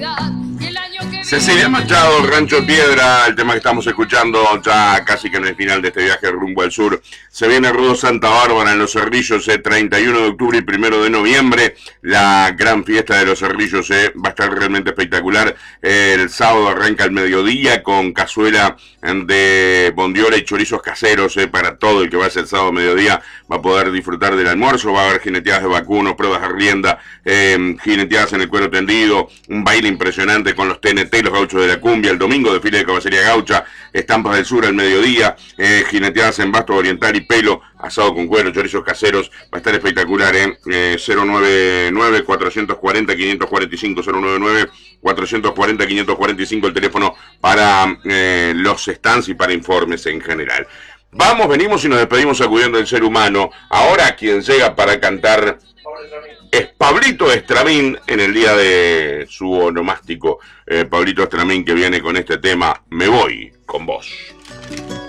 Cecilia Machado, Rancho Piedra, el tema que estamos escuchando ya casi que en el final de este viaje rumbo al sur. Se viene Rudo Santa Bárbara en Los Cerrillos, 31 de octubre y 1 de noviembre. La gran fiesta de Los Cerrillos va a estar realmente espectacular. El sábado arranca al mediodía con cazuela de bondiola y chorizos caseros para todo el que vaya el sábado mediodía. Va a poder disfrutar del almuerzo, va a haber jineteadas de vacuno, pruebas de rienda, jineteadas en el cuero tendido, un baile impresionante con los TNT, los gauchos de la cumbia, el domingo desfile de caballería gaucha, estampas del sur al mediodía, jineteadas en basto oriental y pelo, asado con cuero, chorizos caseros, va a estar espectacular, 099-440-545, 099-440-545, el teléfono para los stands y para informes en general. Vamos, venimos y nos despedimos sacudiendo el ser humano. Ahora quien llega para cantar es Pablito Estramín en el día de su onomástico. Pablito Estramín que viene con este tema, Me voy con vos.